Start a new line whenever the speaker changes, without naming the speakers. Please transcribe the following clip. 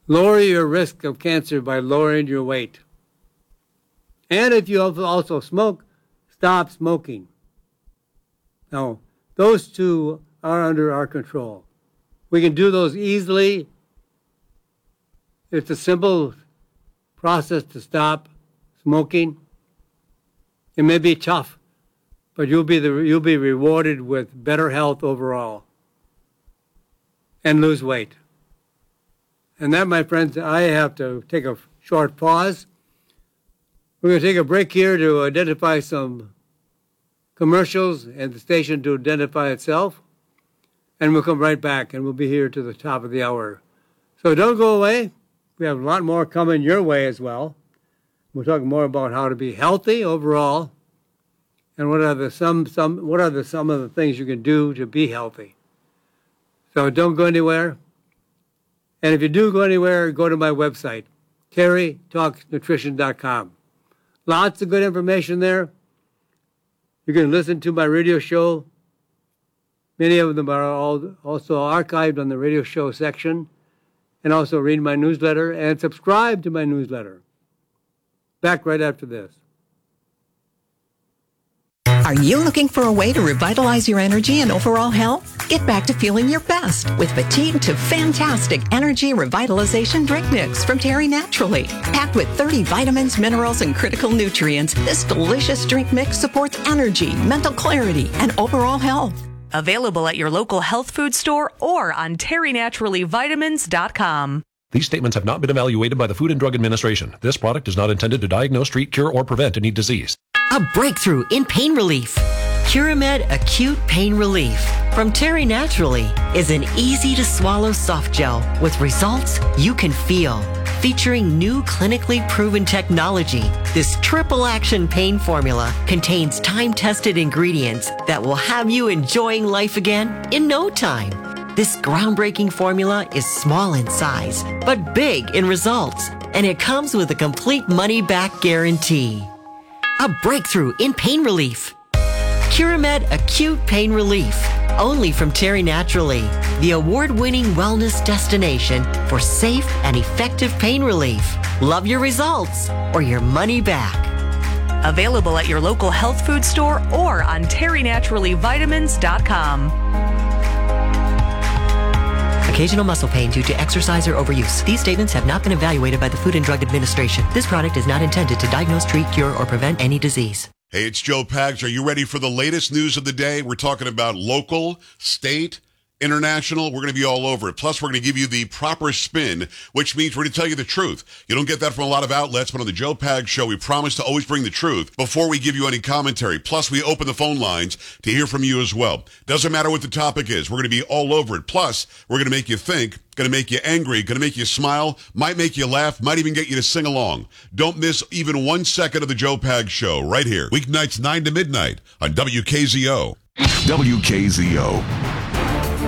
lower your risk of cancer by lowering your weight. And if you also smoke, stop smoking. Now, those two are under our control. We can do those easily. It's a simple process to stop smoking. It may be tough, but you'll be rewarded with better health overall and lose weight. And that, my friends, I have to take a short pause. We're going to take a break here to identify some commercials and the station to identify itself. And we'll come right back, and we'll be here to the top of the hour. So don't go away. We have a lot more coming your way as well. We'll talk more about how to be healthy overall, and what are some of the things you can do to be healthy. So don't go anywhere. And if you do go anywhere, go to my website, TerryTalksNutrition.com. Lots of good information there. You can listen to my radio show. Many of them are also archived on the radio show section. And also read my newsletter and subscribe to my newsletter. Back right after this.
Are you looking for a way to revitalize your energy and overall health? Get back to feeling your best with Fatigue to Fantastic Energy Revitalization Drink Mix from Terry Naturally. Packed with 30 vitamins, minerals, and critical nutrients, this delicious drink mix supports energy, mental clarity, and overall health.
Available at your local health food store or on terrynaturallyvitamins.com.
These statements have not been evaluated by the Food and Drug Administration. This product is not intended to diagnose, treat, cure, or prevent any disease.
A breakthrough in pain relief. Curamed Acute Pain Relief from Terry Naturally is an easy-to-swallow soft gel with results you can feel. Featuring new clinically proven technology, this triple-action pain formula contains time-tested ingredients that will have you enjoying life again in no time. This groundbreaking formula is small in size, but big in results, and it comes with a complete money-back guarantee. A breakthrough in pain relief. Curamed Acute Pain Relief, only from Terry Naturally, the award-winning wellness destination for safe and effective pain relief. Love your results or your money back.
Available at your local health food store or on terrynaturallyvitamins.com.
Occasional muscle pain due to exercise or overuse. These statements have not been evaluated by the Food and Drug Administration. This product is not intended to diagnose, treat, cure, or prevent any disease.
Hey, it's Joe Pags. Are you ready for the latest news of the day? We're talking about local, state, international. We're going to be all over it. Plus, we're going to give you the proper spin, which means we're going to tell you the truth. You don't get that from a lot of outlets, but on the Joe Pags Show, we promise to always bring the truth before we give you any commentary. Plus, we open the phone lines to hear from you as well. Doesn't matter what the topic is. We're going to be all over it. Plus, we're going to make you think, going to make you angry, going to make you smile, might make you laugh, might even get you to sing along. Don't miss even 1 second of the Joe Pags Show right here. Weeknights 9 to midnight on WKZO.
WKZO.